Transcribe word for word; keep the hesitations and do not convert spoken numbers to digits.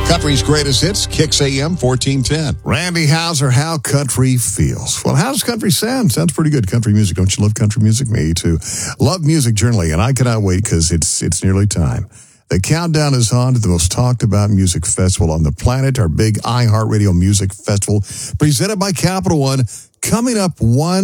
Country's greatest hits, Kicks A M fourteen ten. Randy Houser, How Country Feels. Well, how does country sound? Sounds pretty good, country music. Don't you love country music? Me too. Love music generally, and I cannot wait because it's it's nearly time. The countdown is on to the most talked about music festival on the planet, our big iHeartRadio Music Festival, presented by Capital One, coming up one